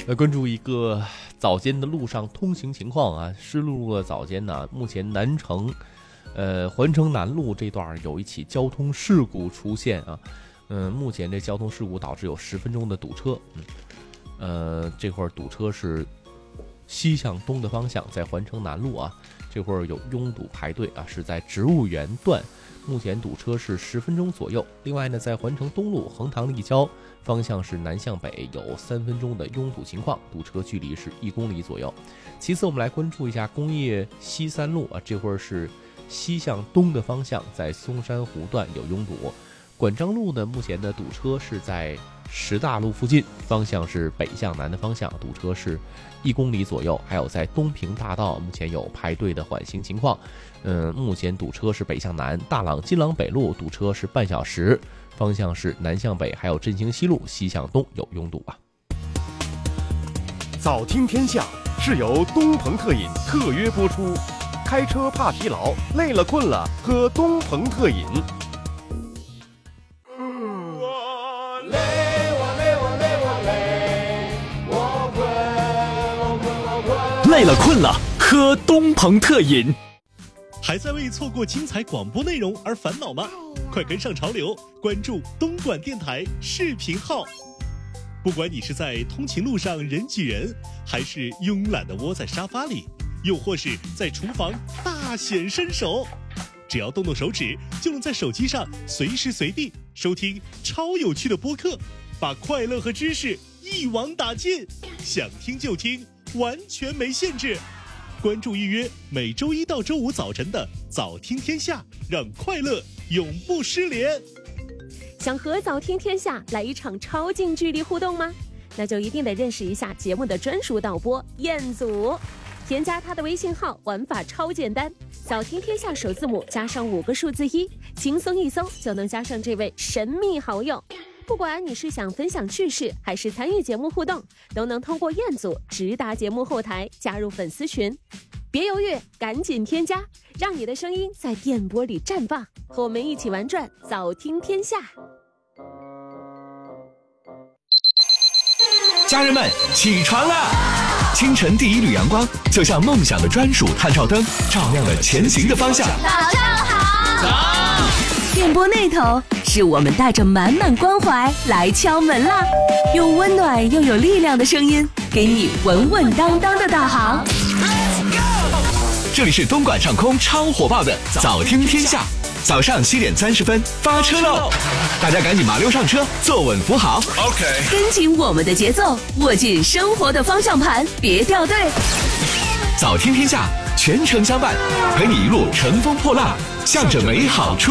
来关注一个早间的路上通行情况啊，湿漉漉的早间呢，目前南城，环城南路这段有一起交通事故出现啊，目前这交通事故导致有10分钟的堵车，这会儿堵车是西向东的方向，在环城南路啊，这会儿有拥堵排队啊，是在植物园段。目前堵车是10分钟左右。另外呢，在环城东路横塘立交方向是南向北有3分钟的拥堵情况，堵车距离是1公里左右。其次，我们来关注一下工业西3路啊，这会儿是西向东的方向，在松山湖段有拥堵。管章路呢，目前的堵车是在石大路附近，方向是北向南的方向，堵车是1公里左右。还有在东平大道，目前有排队的缓行情况。目前堵车是北向南，大朗金朗北路堵车是半小时，方向是南向北。还有振兴西路西向东有拥堵啊。 早听天下是由东鹏特饮特约播出，开车怕疲劳，累了困了喝东鹏特饮。 累了困了，喝东鹏特饮。 还在为错过精彩广播内容而烦恼吗？快跟上潮流，关注东莞电台视频号。不管你是在通勤路上人挤人，还是慵懒地窝在沙发里，又或是在厨房大显身手，只要动动手指，就能在手机上随时随地收听超有趣的播客，把快乐和知识一网打尽，想听就听，完全没限制。关注预约每周1到周5早晨的早听天下，让快乐永不失联。 想和早听天下来一场超近距离互动吗？那就一定得认识一下节目的专属导播彦祖，添加他的微信号，玩法超简单，早听天下首字母加上5个数字1，轻松一搜就能加上这位神秘好友。不管你是想分享趣事，还是参与节目互动，都能通过彦祖直达节目后台，加入粉丝群。别犹豫，赶紧添加，让你的声音在电波里绽放，和我们一起玩转早听天下。 家人们，起床啦！清晨第一缕阳光，就像梦想的专属探照灯，照亮了前行的方向。 早上好！ 早！ 电波那头是我们带着满满关怀来敲门啦，用温暖又有力量的声音，给你稳稳当当的导航。 这里是东莞上空超火爆的早听天下，早上7点30分发车喽！大家赶紧麻溜上车，坐稳扶好。OK， 跟紧我们的节奏，握紧生活的方向盘，别掉队。 早听天下，全程相伴，陪你一路乘风破浪，向着美好出